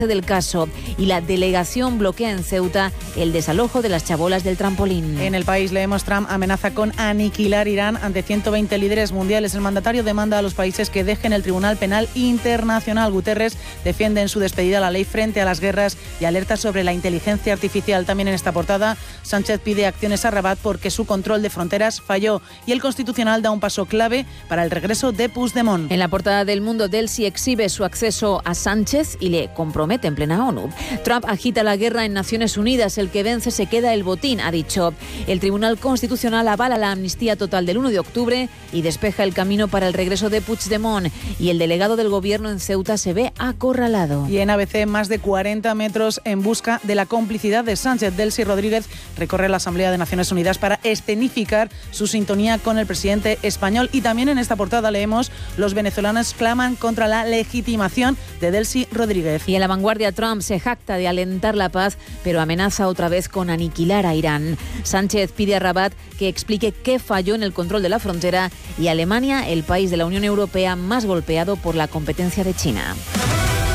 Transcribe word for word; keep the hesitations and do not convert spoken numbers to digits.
del caso y la delegación bloquea en Ceuta el desalojo de las chabolas del trampolín. En el país leemos: Trump amenaza con aniquilar Irán ante ciento veinte líderes mundiales. El mandatario demanda a los países que dejen el Tribunal Penal Internacional. Guterres defiende en su despedida la ley frente a las guerras y alerta sobre la inteligencia artificial. También en esta portada, Sánchez pide acciones a Rabat porque su control de fronteras falló y el Constitucional da un paso clave para el regreso de Puigdemont. En la portada del Mundo, Delsi exhibe su acceso a Sánchez y le compromete en plena ONU. Trump agita la guerra en Naciones Unidas. El que vence se queda el botín, ha dicho. El Tribunal Constitucional avala la amnistía total del uno de octubre y despeja el camino para el regreso de Puigdemont. Y el delegado del gobierno en Ceuta se ve acorralado. Y en A B C, más de cuarenta metros en busca de la complicidad de Sánchez. Delcy Rodríguez recorre la Asamblea de Naciones Unidas para escenificar su sintonía con el presidente español. Y también en esta portada leemos: los venezolanos claman contra la legitimación de Delcy Rodríguez. Y en la vanguardia, Trump se jacta de alentar la paz, pero amenaza otra vez con aniquilar a Irán. Sánchez pide a Rabat que explique qué falló en el control de la frontera, y Alemania, el país de la Unión Europea más golpeado por la competencia de China.